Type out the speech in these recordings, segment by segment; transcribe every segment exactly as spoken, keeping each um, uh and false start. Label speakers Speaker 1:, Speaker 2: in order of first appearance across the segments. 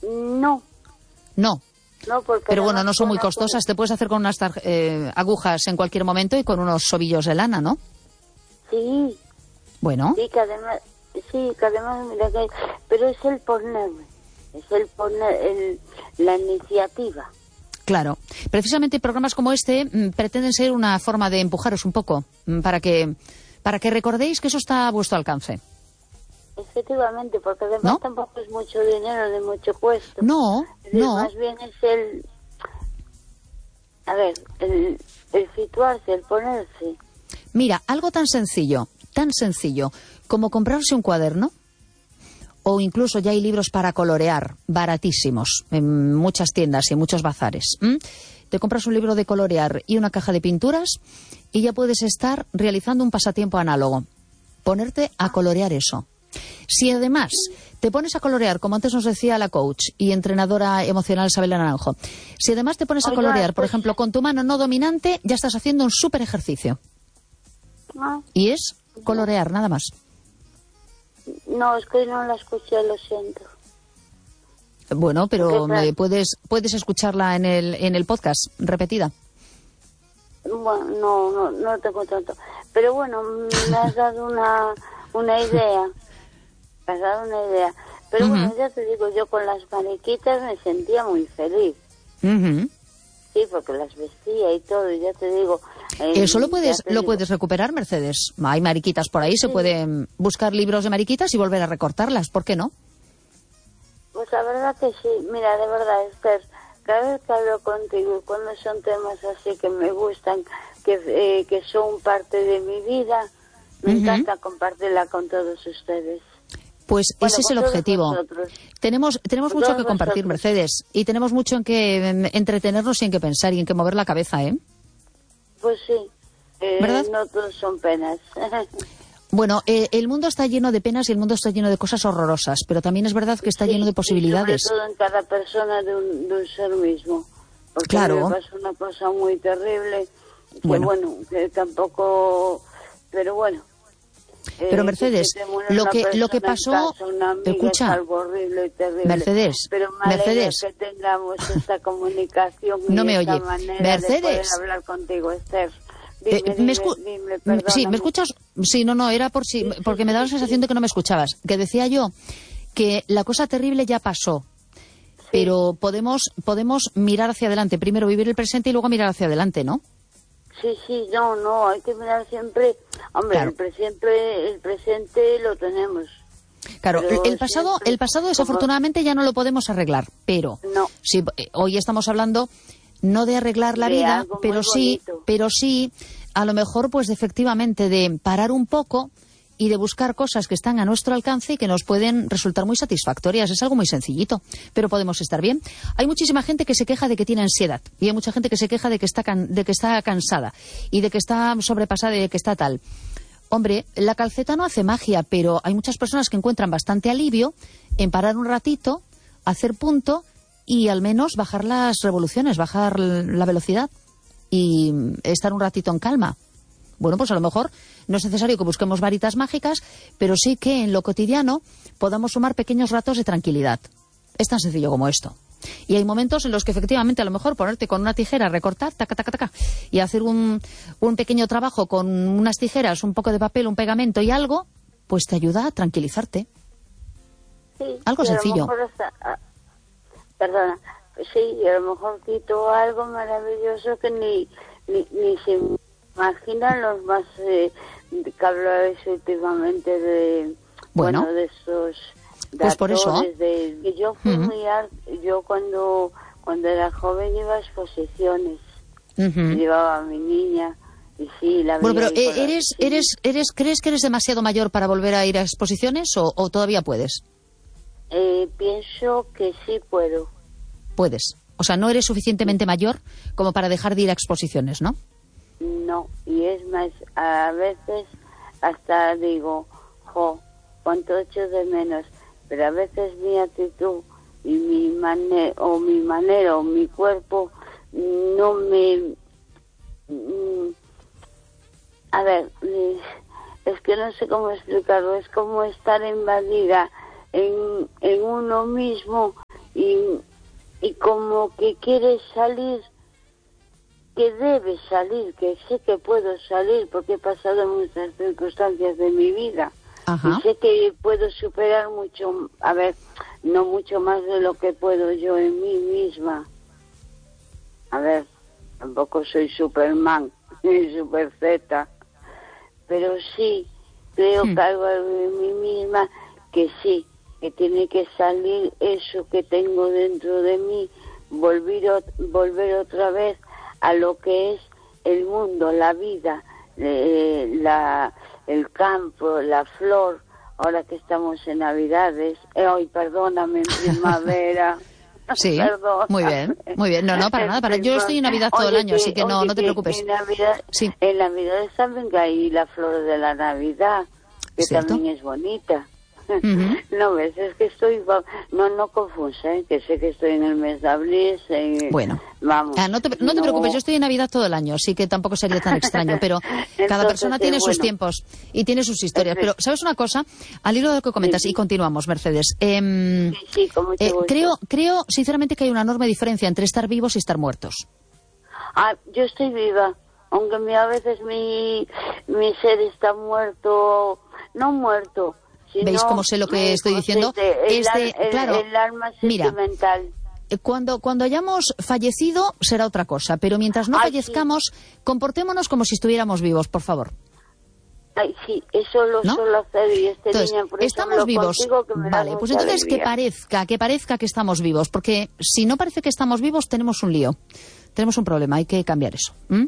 Speaker 1: No.
Speaker 2: No.
Speaker 1: No, porque
Speaker 2: pero bueno, no son muy
Speaker 1: una
Speaker 2: costosas. Te puedes hacer con unas eh, agujas en cualquier momento y con unos sobillos de lana, ¿no?
Speaker 1: Sí.
Speaker 2: Bueno.
Speaker 1: Sí, que además, sí, que además, mira que, pero es el ponerme, es el poner, el, la iniciativa.
Speaker 2: Claro. Precisamente programas como este mm, pretenden ser una forma de empujaros un poco mm, para que para que recordéis que eso está a vuestro alcance.
Speaker 1: Efectivamente, porque además
Speaker 2: ¿No?
Speaker 1: tampoco es mucho dinero ni mucho puesto.
Speaker 2: No,
Speaker 1: es decir,
Speaker 2: no.
Speaker 1: Más bien es el, a ver, el, el situarse, el ponerse.
Speaker 2: Mira, algo tan sencillo, tan sencillo como comprarse un cuaderno, o incluso ya hay libros para colorear, baratísimos, en muchas tiendas y en muchos bazares. ¿Mm? Te compras un libro de colorear y una caja de pinturas y ya puedes estar realizando un pasatiempo análogo. Ponerte a colorear eso. Si además te pones a colorear, como antes nos decía la coach y entrenadora emocional Isabel Naranjo, si además te pones a colorear, por ejemplo, con tu mano no dominante, ya estás haciendo un súper ejercicio. Y es colorear, nada más.
Speaker 1: No, es que no la escuché, lo siento.
Speaker 2: Bueno, pero eh, puedes puedes escucharla en el en el podcast, repetida.
Speaker 1: Bueno, no, no, no tengo tanto. Pero bueno, me has dado una, una idea. Me has dado una idea. Pero uh-huh. bueno, ya te digo, yo con las mariquitas me sentía muy feliz.
Speaker 2: Uh-huh.
Speaker 1: Sí, porque las vestía y todo, y ya te digo... Eh,
Speaker 2: Eso lo puedes lo
Speaker 1: digo.
Speaker 2: puedes recuperar, Mercedes. Hay mariquitas por ahí, sí. Se pueden buscar libros de mariquitas y volver a recortarlas, ¿por qué no?
Speaker 1: Pues la verdad que sí. Mira, de verdad, Esther, cada vez que hablo contigo, cuando son temas así que me gustan, que, eh, que son parte de mi vida, me uh-huh. encanta compartirla con todos ustedes.
Speaker 2: Pues bueno, ese es el objetivo.
Speaker 1: Vosotros.
Speaker 2: Tenemos tenemos mucho que compartir, vosotros. Mercedes, y tenemos mucho en que en, entretenernos y en que pensar y en que mover la cabeza, ¿eh?
Speaker 1: Pues sí, eh,
Speaker 2: ¿verdad?
Speaker 1: No todos son penas.
Speaker 2: Bueno, eh, el mundo está lleno de penas y el mundo está lleno de cosas horrorosas, pero también es verdad que está
Speaker 1: sí,
Speaker 2: lleno de posibilidades.
Speaker 1: Y sobre todo en cada persona de un, de un ser mismo. Porque
Speaker 2: claro.
Speaker 1: me pasó una cosa muy terrible, que
Speaker 2: bueno,
Speaker 1: bueno que tampoco... Pero bueno.
Speaker 2: Pero Mercedes, eh, lo que lo que pasó,
Speaker 1: casa,
Speaker 2: escucha,
Speaker 1: algo horrible y terrible.
Speaker 2: Mercedes,
Speaker 1: pero me
Speaker 2: Mercedes,
Speaker 1: que tengamos esta comunicación
Speaker 2: no
Speaker 1: y
Speaker 2: me
Speaker 1: esta
Speaker 2: oye,
Speaker 1: manera
Speaker 2: Mercedes,
Speaker 1: de poder hablar contigo, Esther. Dime,
Speaker 2: eh,
Speaker 1: dime,
Speaker 2: me escu
Speaker 1: dime,
Speaker 2: sí, ¿me escuchas? Sí, no, no, era por si, sí, porque sí, me daba la sensación sí. de que no me escuchabas. Que decía yo que la cosa terrible ya pasó, sí. pero podemos podemos mirar hacia adelante. Primero vivir el presente y luego mirar hacia adelante, ¿no?
Speaker 1: Sí, sí, no, no, hay que mirar siempre... Hombre, claro. el, presente, el presente lo tenemos.
Speaker 2: Claro, el pasado, el pasado desafortunadamente ya no lo podemos arreglar, pero
Speaker 1: no.
Speaker 2: si, hoy estamos hablando no de arreglar la
Speaker 1: de
Speaker 2: vida, pero sí,
Speaker 1: bonito.
Speaker 2: pero sí, a lo mejor pues efectivamente de parar un poco y de buscar cosas que están a nuestro alcance y que nos pueden resultar muy satisfactorias. Es algo muy sencillito, pero podemos estar bien. Hay muchísima gente que se queja de que tiene ansiedad y hay mucha gente que se queja de que está, can de que está cansada y de que está sobrepasada y de que está tal. Hombre, la calceta no hace magia, pero hay muchas personas que encuentran bastante alivio en parar un ratito, hacer punto y al menos bajar las revoluciones, bajar la velocidad y estar un ratito en calma. Bueno, pues a lo mejor no es necesario que busquemos varitas mágicas, pero sí que en lo cotidiano podamos sumar pequeños ratos de tranquilidad. Es tan sencillo como esto. Y hay momentos en los que efectivamente a lo mejor ponerte con una tijera, recortar, taca, taca, taca, y hacer un, un pequeño trabajo con unas tijeras, un poco de papel, un pegamento y algo, pues te ayuda a tranquilizarte.
Speaker 1: Sí,
Speaker 2: algo sencillo.
Speaker 1: Hasta, ah, perdona, sí, y a lo mejor quito algo maravilloso que ni, ni, ni se imaginan los más eh, que habláis últimamente de,
Speaker 2: bueno,
Speaker 1: bueno, de esos...
Speaker 2: Pues por eso.
Speaker 1: De, que yo fui uh-huh. muy art, yo cuando cuando era joven iba a exposiciones, uh-huh. llevaba a mi niña y sí la
Speaker 2: Bueno, pero
Speaker 1: eh,
Speaker 2: eres
Speaker 1: la,
Speaker 2: eres sí. eres ¿crees que eres demasiado mayor para volver a ir a exposiciones o, o todavía puedes?
Speaker 1: Eh, pienso que sí puedo.
Speaker 2: Puedes. O sea, no eres suficientemente mayor como para dejar de ir a exposiciones, ¿no?
Speaker 1: No, y es más, a veces hasta digo, jo, cuánto echo de menos. Pero a veces mi actitud y mi manera o mi manera o mi cuerpo no me mm, a ver es que no sé cómo explicarlo, es como estar invadida en, en uno mismo y, y como que quiere salir, que debe salir, que sé que puedo salir porque he pasado muchas circunstancias de mi vida.
Speaker 2: Ajá.
Speaker 1: Y sé que puedo superar mucho, a ver, no mucho más de lo que puedo yo en mí misma. A ver, tampoco soy Superman ni Super Z, pero sí creo
Speaker 2: Hmm.
Speaker 1: que algo en mí misma que sí, que tiene que salir eso que tengo dentro de mí, volver, volver otra vez a lo que es el mundo, la vida, eh, la, el campo, la flor, ahora que estamos en Navidades, eh, hoy perdóname, en primavera.
Speaker 2: Sí,
Speaker 1: Perdón.
Speaker 2: muy bien, muy bien. No, no, para nada. Para... Yo estoy en Navidad todo
Speaker 1: Oye,
Speaker 2: el año,
Speaker 1: que,
Speaker 2: así que no,
Speaker 1: oye,
Speaker 2: no te
Speaker 1: que
Speaker 2: preocupes.
Speaker 1: En Navidad,
Speaker 2: Sí.
Speaker 1: en Navidad también hay la flor de la Navidad, que
Speaker 2: ¿Cierto?
Speaker 1: también es bonita.
Speaker 2: Uh-huh.
Speaker 1: No ves, es que estoy, no, no confusa, ¿eh? Que sé que estoy en el mes de abril. Eh,
Speaker 2: Bueno,
Speaker 1: vamos.
Speaker 2: ah, no, te, no te
Speaker 1: no...
Speaker 2: preocupes, yo estoy en Navidad todo el año, así que tampoco sería tan extraño, pero
Speaker 1: Entonces,
Speaker 2: cada persona tiene
Speaker 1: eh,
Speaker 2: sus
Speaker 1: bueno.
Speaker 2: tiempos y tiene sus historias. Pero, ¿sabes una cosa? Al hilo de lo que comentas,
Speaker 1: Sí, sí.
Speaker 2: y continuamos, Mercedes. Eh,
Speaker 1: Sí, sí, con mucho
Speaker 2: eh,
Speaker 1: gusto.
Speaker 2: creo, creo, sinceramente, que hay una enorme diferencia entre estar vivos y estar muertos.
Speaker 1: Ah, yo estoy viva, aunque mi, a veces mi, mi ser está muerto, no muerto, sino...
Speaker 2: ¿Veis cómo sé lo que
Speaker 1: eh,
Speaker 2: estoy
Speaker 1: ¿cómo se
Speaker 2: diciendo?
Speaker 1: dice? El,
Speaker 2: Es de-
Speaker 1: el-
Speaker 2: claro,
Speaker 1: el alma
Speaker 2: mira,
Speaker 1: sentimental.
Speaker 2: Eh, Cuando, cuando hayamos fallecido será otra cosa, pero mientras no
Speaker 1: Ay,
Speaker 2: fallezcamos, comportémonos como si estuviéramos vivos, por favor.
Speaker 1: Ay, sí, eso lo
Speaker 2: ¿No?
Speaker 1: suelo hacer y este
Speaker 2: Entonces,
Speaker 1: niño por eso
Speaker 2: estamos
Speaker 1: hablo
Speaker 2: vivos.
Speaker 1: contigo, que me da
Speaker 2: Vale, pues
Speaker 1: mucha
Speaker 2: entonces que
Speaker 1: alegría.
Speaker 2: parezca, que parezca que estamos vivos, porque si no parece que estamos vivos, tenemos un lío. Tenemos un problema, hay que cambiar eso. ¿m?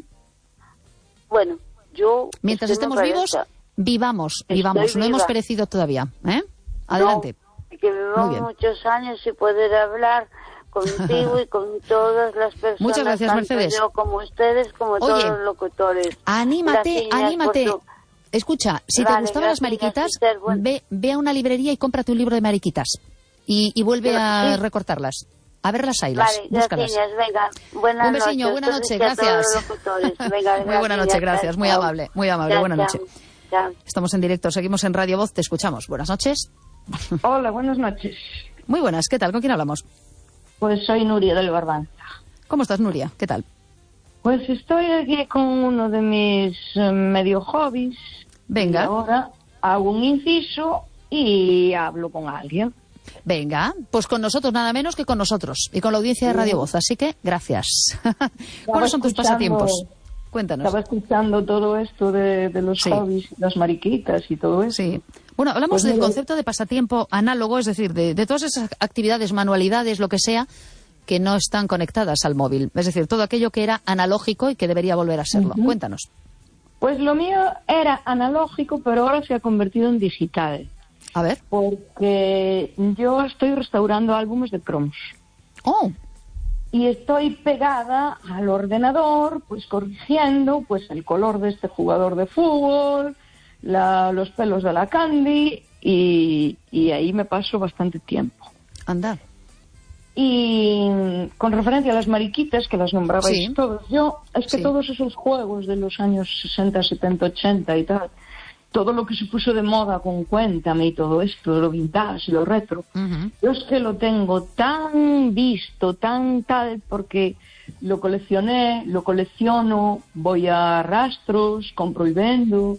Speaker 1: Bueno, yo...
Speaker 2: Mientras
Speaker 1: estoy
Speaker 2: estemos
Speaker 1: muy
Speaker 2: vivos,
Speaker 1: parezca.
Speaker 2: vivamos,
Speaker 1: Estoy
Speaker 2: vivamos. No
Speaker 1: viva.
Speaker 2: hemos perecido todavía. ¿eh? Adelante.
Speaker 1: No, que
Speaker 2: Muy
Speaker 1: vivamos
Speaker 2: bien.
Speaker 1: muchos años y poder hablar contigo y con todas las personas.
Speaker 2: Muchas gracias,
Speaker 1: tanto
Speaker 2: Mercedes.
Speaker 1: yo como ustedes, como
Speaker 2: Oye,
Speaker 1: todos los locutores.
Speaker 2: Anímate,
Speaker 1: Gracias
Speaker 2: anímate.
Speaker 1: por tu-
Speaker 2: Escucha, si te
Speaker 1: Vale,
Speaker 2: gustaban las
Speaker 1: gracias,
Speaker 2: mariquitas,
Speaker 1: Esther, bueno.
Speaker 2: ve, ve a una librería y cómprate un libro de mariquitas. Y, y vuelve
Speaker 1: Pero,
Speaker 2: a
Speaker 1: sí.
Speaker 2: recortarlas. A ver las haylas,
Speaker 1: Vale,
Speaker 2: búscalas.
Speaker 1: gracias, venga. Buenas
Speaker 2: Un besiño,
Speaker 1: noches.
Speaker 2: buena noche,
Speaker 1: Entonces, a todos
Speaker 2: gracias.
Speaker 1: los locutores. Venga,
Speaker 2: Muy buena noche, gracias, muy
Speaker 1: chao.
Speaker 2: amable, muy amable,
Speaker 1: Chao,
Speaker 2: buena
Speaker 1: chao.
Speaker 2: noche.
Speaker 1: Chao.
Speaker 2: Estamos en directo, seguimos en Radio Voz, te escuchamos. Buenas noches.
Speaker 3: Hola, buenas noches.
Speaker 2: Muy buenas, ¿qué tal? ¿Con quién hablamos?
Speaker 3: Pues soy Nuria del Barbanza.
Speaker 2: ¿Cómo estás, Nuria? ¿Qué tal?
Speaker 3: Pues estoy aquí con uno de mis eh, medio hobbies.
Speaker 2: Venga.
Speaker 3: Y ahora hago un inciso y hablo con alguien.
Speaker 2: Venga, pues con nosotros, nada menos que con nosotros y con la audiencia de Radio Voz, así que gracias. ¿Cuáles son tus
Speaker 3: escuchando-
Speaker 2: pasatiempos? Cuéntanos.
Speaker 3: Estaba escuchando todo esto de, de los
Speaker 2: Sí.
Speaker 3: hobbies, las mariquitas y todo eso.
Speaker 2: Sí. Bueno, hablamos
Speaker 3: Pues
Speaker 2: del
Speaker 3: mira,
Speaker 2: concepto de pasatiempo análogo, es decir, de, de todas esas actividades, manualidades, lo que sea, que no están conectadas al móvil. Es decir, todo aquello que era analógico y que debería volver a serlo.
Speaker 3: Ujú.
Speaker 2: Cuéntanos.
Speaker 3: Pues lo mío era analógico, pero ahora se ha convertido en digital.
Speaker 2: A ver.
Speaker 3: Porque yo estoy restaurando álbumes de cromos.
Speaker 2: Oh,
Speaker 3: Y estoy pegada al ordenador, pues corrigiendo pues el color de este jugador de fútbol, la, los pelos de la Candy, y, y ahí me paso bastante tiempo.
Speaker 2: anda.
Speaker 3: Y con referencia a las mariquitas, que las nombrabais
Speaker 2: Sí.
Speaker 3: todos, yo, es que
Speaker 2: Sí.
Speaker 3: todos esos juegos de los años sesenta, setenta, ochenta y tal, todo lo que se puso de moda con Cuéntame y todo esto, lo vintage y lo retro,
Speaker 2: Ujú.
Speaker 3: yo es que lo tengo tan visto, tan tal, porque lo coleccioné, lo colecciono, voy a rastros, compro y vendo.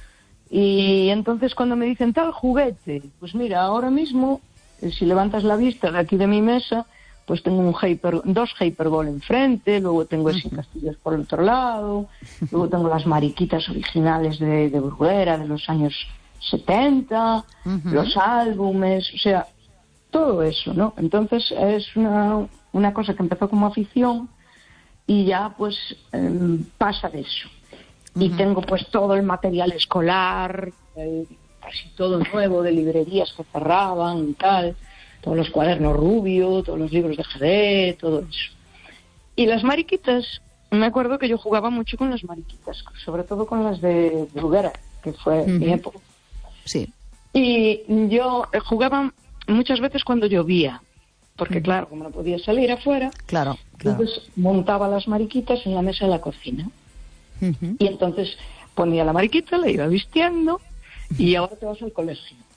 Speaker 3: Y entonces cuando me dicen tal juguete, pues mira, ahora mismo, eh, si levantas la vista de aquí de mi mesa, pues tengo un hyper, dos Hyperball enfrente, luego tengo ese Castillos por el otro lado, luego tengo las mariquitas originales de, de Bruguera de los años setenta,
Speaker 2: Ujú.
Speaker 3: los álbumes, o sea, todo eso, ¿no? Entonces es una, una cosa que empezó como afición y ya pues eh, pasa de eso. Y
Speaker 2: Ujú.
Speaker 3: tengo pues todo el material escolar, eh, casi todo nuevo de librerías que cerraban y tal, todos los cuadernos Rubio, todos los libros de G D, todo eso. Y las mariquitas, me acuerdo que yo jugaba mucho con las mariquitas, sobre todo con las de Bruguera, que fue
Speaker 2: Ujú.
Speaker 3: mi época.
Speaker 2: Sí.
Speaker 3: Y yo eh, jugaba muchas veces cuando llovía, porque claro, como no podía salir afuera,
Speaker 2: Claro, claro.
Speaker 3: entonces montaba las mariquitas en la mesa de la cocina.
Speaker 2: Ujú.
Speaker 3: Y entonces ponía la mariquita, la iba vistiendo y ahora te vas al colegio.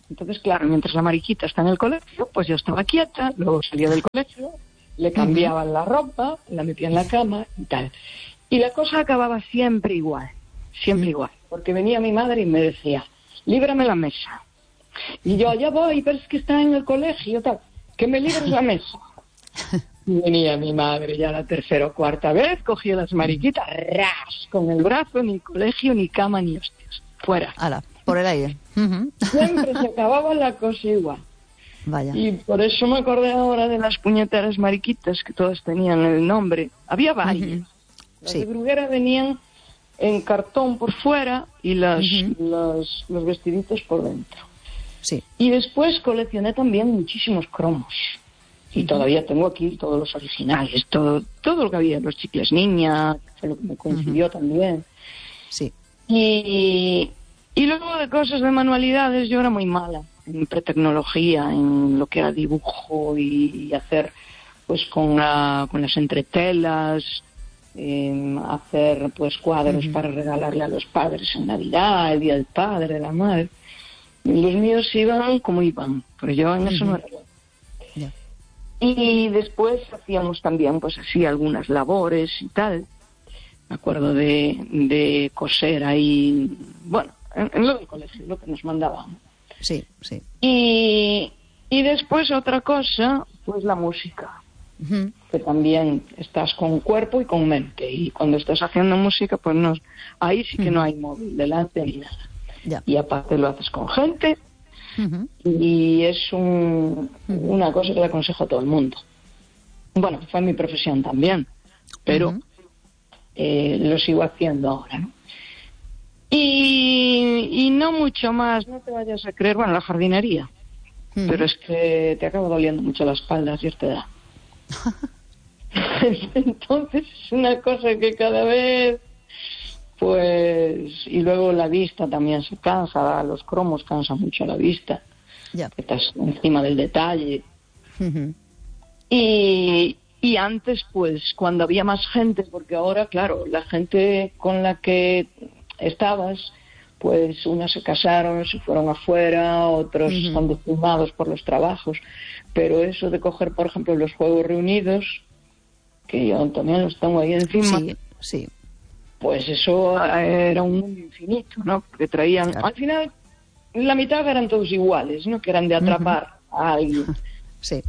Speaker 3: Entonces, claro, mientras la Mariquita está en el colegio, pues yo estaba quieta, luego salía del colegio, le cambiaban la ropa, la metía en la cama y tal. Y la cosa acababa siempre igual, siempre igual, porque venía mi madre y me decía, líbrame la mesa. Y yo, ya voy, pero es que está en el colegio, tal, que me libres la mesa. Y venía mi madre ya la tercera o cuarta vez, cogía las Mariquitas, ras, con el brazo, ni colegio, ni cama, ni hostias, fuera.
Speaker 2: Ala, por el aire. Uh-huh.
Speaker 3: Siempre se acababa la cosa igual.
Speaker 2: Vaya.
Speaker 3: Y por eso me acordé ahora de las puñeteras Mariquitas, que todas tenían el nombre. Había varias. Uh-huh. Las sí. de Bruguera venían en cartón por fuera y las, uh-huh. las, los vestiditos por dentro.
Speaker 2: Sí.
Speaker 3: Y después coleccioné también muchísimos cromos. Y uh-huh. todavía tengo aquí todos los originales, todo todo lo que había, los chicles niña, que fue lo que me coincidió uh-huh. también.
Speaker 2: Sí.
Speaker 3: Y, y luego de cosas de manualidades, yo era muy mala en pretecnología, en lo que era dibujo y, y hacer pues con, la, con las entretelas, eh, hacer pues cuadros uh-huh. para regalarle a los padres en Navidad, el Día del Padre, la Madre. Y los míos iban como iban, pero yo en uh-huh. eso no era bueno. Yeah. Y después hacíamos también pues así algunas labores y tal. Me acuerdo de, de coser ahí, bueno, en, en lo del colegio, lo que nos mandaban.
Speaker 2: Sí, sí.
Speaker 3: Y, y después otra cosa, pues la música. Uh-huh. Que también estás con cuerpo y con mente. Y cuando estás haciendo música, pues no, ahí sí que uh-huh. no hay móvil delante ni nada. Yeah. Y aparte lo haces con gente. Uh-huh. Y es un, uh-huh. una cosa que le aconsejo a todo el mundo. Bueno, fue mi profesión también, pero uh-huh. eh, lo sigo haciendo ahora, ¿no? Y, y no mucho más, no te vayas a creer, bueno, la jardinería, uh-huh. pero es que te acaba doliendo mucho la espalda a cierta edad. Entonces es una cosa que cada vez, pues, y luego la vista también se cansa, los cromos cansan mucho la vista, yeah. estás encima del detalle. Uh-huh. y, y antes, pues, cuando había más gente, porque ahora, claro, la gente con la que estabas, pues unas se casaron, se fueron afuera, otros uh-huh. están destinados por los trabajos, pero eso de coger, por ejemplo, los juegos reunidos, que yo también los tengo ahí encima,
Speaker 2: sí, sí.
Speaker 3: pues eso era un mundo infinito, ¿no? Porque traían, claro. al final, la mitad eran todos iguales, ¿no? Que eran de atrapar uh-huh. a alguien.
Speaker 2: Sí.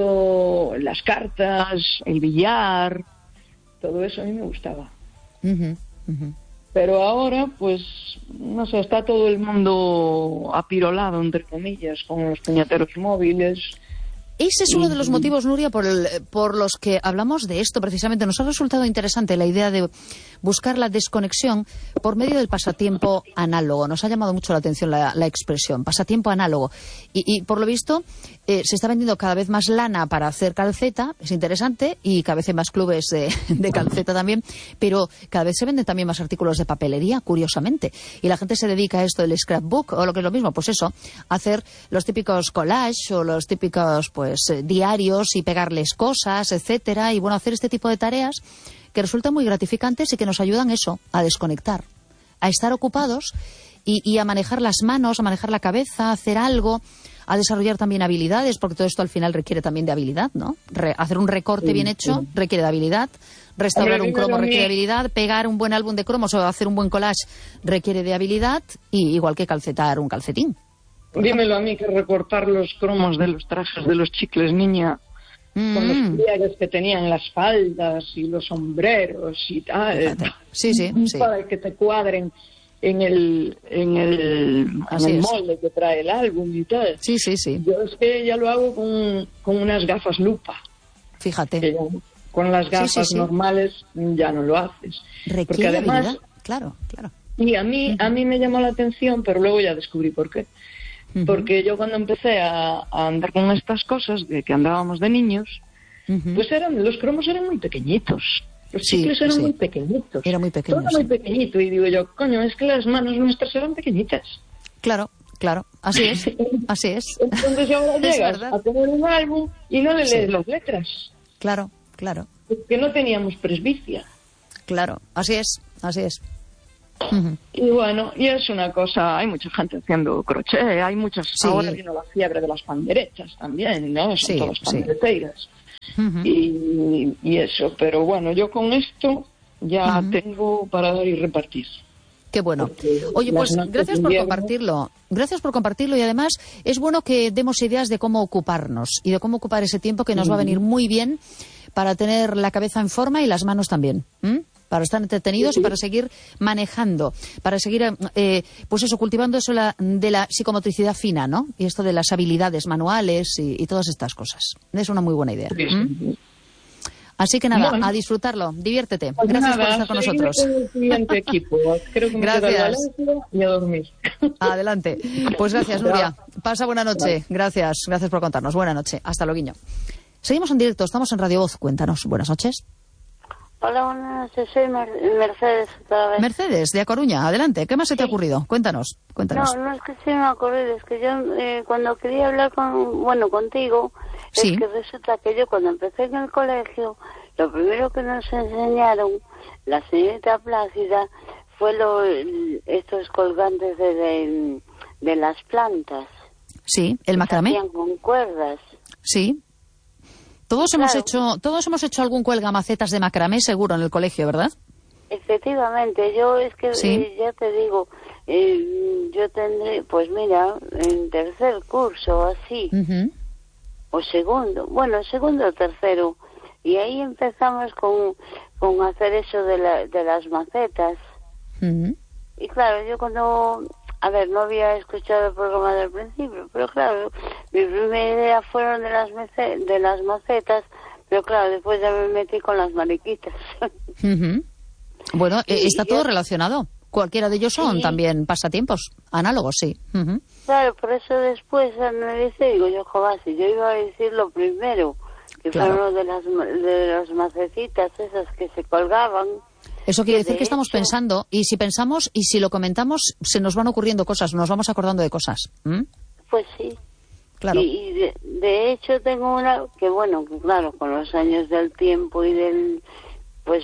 Speaker 3: Pero las cartas, el billar, todo eso a mí me gustaba.
Speaker 2: Uh-huh. Uh-huh.
Speaker 3: Pero ahora, pues, no sé, está todo el mundo apirolado, entre comillas, con los puñeteros móviles.
Speaker 2: Ese es uno de los motivos, Nuria, por, el, por los que hablamos de esto precisamente. Nos ha resultado interesante la idea de buscar la desconexión por medio del pasatiempo análogo. Nos ha llamado mucho la atención la, la expresión, pasatiempo análogo. Y, y por lo visto, eh, se está vendiendo cada vez más lana para hacer calceta, es interesante, y cada vez hay más clubes de, de calceta también, pero cada vez se venden también más artículos de papelería, curiosamente. Y la gente se dedica a esto del scrapbook, o lo que es lo mismo, pues eso, hacer los típicos collages o los típicos, pues, Pues, eh, diarios y pegarles cosas, etcétera, y bueno, hacer este tipo de tareas que resultan muy gratificantes y que nos ayudan eso, a desconectar, a estar ocupados y, y a manejar las manos, a manejar la cabeza, a hacer algo, a desarrollar también habilidades, porque todo esto al final requiere también de habilidad, ¿no? Re- hacer un recorte sí, bien hecho sí. requiere de habilidad, restaurar un cromo requiere de habilidad, pegar un buen álbum de cromos o hacer un buen collage requiere de habilidad, y igual que calcetar un calcetín.
Speaker 3: Dímelo a mí, que recortar los cromos de los trajes de los chicles niña mm. con los pliegues que tenían las faldas y los sombreros y tal,
Speaker 2: sí, sí, sí.
Speaker 3: para que te cuadren en el en el, en el molde que trae el álbum y tal.
Speaker 2: Sí, sí, sí.
Speaker 3: Yo es que ya lo hago con, con unas gafas lupa.
Speaker 2: Fíjate.
Speaker 3: Que ya, con las gafas sí, sí, sí. normales ya no lo haces.
Speaker 2: Requiere
Speaker 3: porque además,
Speaker 2: habilidad. Claro, claro.
Speaker 3: Y a mí, uh-huh. a mí me llamó la atención, pero luego ya descubrí por qué. Porque yo cuando empecé a, a andar con estas cosas, de que andábamos de niños, uh-huh. pues eran los cromos eran muy pequeñitos. Los
Speaker 2: sí,
Speaker 3: chicles eran
Speaker 2: sí.
Speaker 3: muy pequeñitos.
Speaker 2: Era muy pequeño.
Speaker 3: Todo
Speaker 2: sí.
Speaker 3: muy pequeñito. Y digo yo, coño, es que las manos nuestras eran pequeñitas.
Speaker 2: Claro, claro. Así es. Así es.
Speaker 3: Entonces ahora llegas a tener un álbum y no le lees sí. las letras.
Speaker 2: Claro, claro.
Speaker 3: Porque no teníamos presbicia.
Speaker 2: Claro, así es, así es. Uh-huh.
Speaker 3: Y bueno, y es una cosa, hay mucha gente haciendo crochet, hay muchas,
Speaker 2: Sí.
Speaker 3: ahora vino la fiebre de las panderechas también, ¿no? Son
Speaker 2: Sí,
Speaker 3: todas
Speaker 2: sí.
Speaker 3: pandereteiras.
Speaker 2: Uh-huh.
Speaker 3: y, y eso, pero bueno, yo con esto ya
Speaker 2: Uh-huh.
Speaker 3: tengo para dar y repartir.
Speaker 2: Qué bueno.
Speaker 3: Porque
Speaker 2: Oye,
Speaker 3: las
Speaker 2: pues
Speaker 3: noches
Speaker 2: gracias
Speaker 3: de
Speaker 2: por
Speaker 3: invierno-
Speaker 2: compartirlo. Gracias por compartirlo y además es bueno que demos ideas de cómo ocuparnos y de cómo ocupar ese tiempo que nos va a venir muy bien para tener la cabeza en forma y las manos también. ¿m? Para estar entretenidos
Speaker 3: Sí, sí.
Speaker 2: y para seguir manejando, para seguir, eh, pues eso, cultivando eso la, de la psicomotricidad fina, ¿no? Y esto de las habilidades manuales y, y todas estas cosas. Es una muy buena idea.
Speaker 3: Sí,
Speaker 2: ¿m?
Speaker 3: sí.
Speaker 2: Así que nada,
Speaker 3: Bueno.
Speaker 2: a disfrutarlo, diviértete.
Speaker 3: Pues
Speaker 2: Gracias
Speaker 3: nada,
Speaker 2: por estar con
Speaker 3: a seguir
Speaker 2: nosotros.
Speaker 3: con el siguiente equipo. Creo que me
Speaker 2: Gracias.
Speaker 3: queda el Valencia y a dormir.
Speaker 2: Adelante. Pues gracias, Nuria. Pasa buena noche. Gracias. Gracias por contarnos. Buena noche. Hasta luego. Seguimos en directo. Estamos en Radio Voz. Cuéntanos. Buenas noches.
Speaker 1: Hola, buenas noches. Soy Mer- Mercedes otra vez.
Speaker 2: Mercedes, de A Coruña. Adelante. ¿Qué más se te ha ocurrido? Cuéntanos. Cuéntanos.
Speaker 1: No, no es que se me ocurrido, es que yo eh, cuando quería hablar con, bueno, contigo,
Speaker 2: Sí.
Speaker 1: es que resulta que yo cuando empecé en el colegio, lo primero que nos enseñaron, la señorita Plácida, fue lo, el- estos colgantes de, de, de las plantas.
Speaker 2: Sí, el macramé.
Speaker 1: Hacían con cuerdas.
Speaker 2: Sí. Todos hemos
Speaker 1: Claro.
Speaker 2: hecho, todos hemos hecho algún cuelgamacetas de macramé seguro en el colegio, ¿verdad?
Speaker 1: Efectivamente, yo es que
Speaker 2: Sí.
Speaker 1: eh, ya te digo, eh, yo tendré, pues mira, en tercer curso así,
Speaker 2: Ujú.
Speaker 1: o segundo, bueno, segundo o tercero, y ahí empezamos con, con hacer eso de, la, de las macetas.
Speaker 2: Ujú.
Speaker 1: Y claro, yo cuando, a ver, no había escuchado el programa del principio, pero claro, mi primera idea fueron de las, mece- de las macetas, pero claro, después ya me metí con las mariquitas.
Speaker 2: Ujú. Bueno, eh,
Speaker 1: Y
Speaker 2: está
Speaker 1: yo-
Speaker 2: todo relacionado. Cualquiera de ellos son
Speaker 1: Sí.
Speaker 2: también pasatiempos análogos, sí. Ujú.
Speaker 1: Claro, por eso después analice digo yo, joder, si yo iba a decir lo primero, que
Speaker 2: Claro.
Speaker 1: fueron lo de las, ma- de las macetitas esas que se colgaban.
Speaker 2: Eso quiere
Speaker 1: Que
Speaker 2: decir
Speaker 1: de
Speaker 2: que estamos
Speaker 1: hecho-
Speaker 2: pensando, y si pensamos y si lo comentamos, se nos van ocurriendo cosas, nos vamos acordando de cosas. ¿Mm?
Speaker 1: Pues sí.
Speaker 2: Claro.
Speaker 1: Y, y de, de hecho tengo una que, bueno, que claro, con los años del tiempo y del, pues,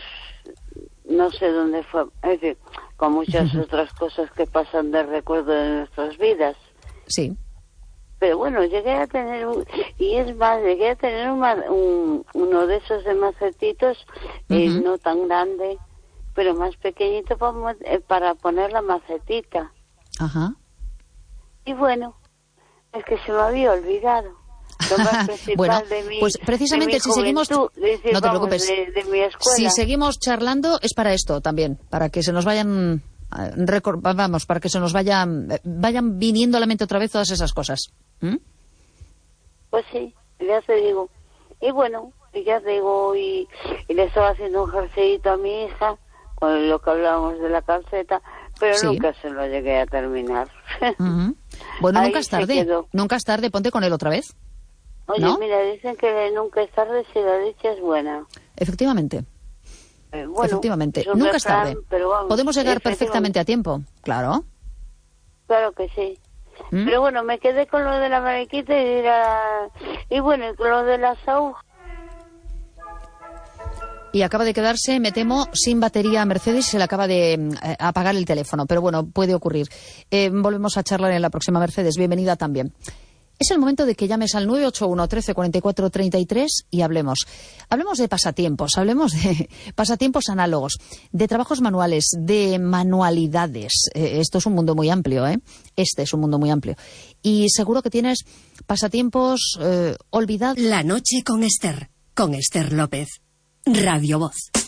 Speaker 1: no sé dónde fue, es decir, con muchas otras cosas que pasan de recuerdo de nuestras vidas.
Speaker 2: Sí.
Speaker 1: Pero bueno, llegué a tener, un, y es más, llegué a tener un, ma- un- uno de esos de macetitos, eh,
Speaker 2: Ujú.
Speaker 1: no tan grande, pero más pequeñito para, mo- eh, para poner la macetita.
Speaker 2: Ajá.
Speaker 1: Y bueno, es que se me había olvidado. Lo más principal
Speaker 2: Bueno,
Speaker 1: de mi,
Speaker 2: pues precisamente
Speaker 1: de mi
Speaker 2: si seguimos,
Speaker 1: juventud, es decir,
Speaker 2: no te
Speaker 1: vamos,
Speaker 2: preocupes.
Speaker 1: De, de mi escuela.
Speaker 2: Si seguimos charlando es para esto también, para que se nos vayan, eh, recor- vamos, para que se nos vayan, eh, vayan viniendo a la mente otra vez todas esas cosas. ¿Mm?
Speaker 1: Pues sí, ya te digo. Y bueno, y ya te digo, y, y le estaba haciendo un jerseyito a mi hija, con lo que hablábamos de la calceta, pero
Speaker 2: Sí.
Speaker 1: nunca se lo llegué a terminar.
Speaker 2: Ujú. Bueno,
Speaker 1: Ahí
Speaker 2: nunca es
Speaker 1: se
Speaker 2: tarde.
Speaker 1: quedó.
Speaker 2: Nunca es tarde, ponte con él otra vez.
Speaker 1: Oye,
Speaker 2: ¿No?
Speaker 1: mira, dicen que nunca es tarde si la dicha es buena.
Speaker 2: Efectivamente.
Speaker 1: Eh, bueno,
Speaker 2: Efectivamente,
Speaker 1: es un
Speaker 2: nunca es
Speaker 1: refrán,
Speaker 2: tarde.
Speaker 1: pero vamos,
Speaker 2: Podemos llegar
Speaker 1: efectivamente,
Speaker 2: perfectamente a tiempo, claro.
Speaker 1: Claro que sí.
Speaker 2: ¿Mm?
Speaker 1: Pero bueno, me quedé con lo de la mariquita y, de la... y bueno, y con lo de las agujas.
Speaker 2: Y acaba de quedarse, me temo, sin batería a Mercedes y se le acaba de eh, apagar el teléfono. Pero bueno, puede ocurrir. Eh, volvemos a charlar en la próxima, Mercedes. Bienvenida también. Es el momento de que llames al nueve ocho uno, trece, cuarenta y cuatro, treinta y tres y hablemos. Hablemos de pasatiempos, hablemos de pasatiempos análogos, de trabajos manuales, de manualidades. Eh, esto es un mundo muy amplio, ¿eh? Este es un mundo muy amplio. Y seguro que tienes pasatiempos eh, olvidados.
Speaker 4: La noche con Esther, con Esther López. Radio Voz.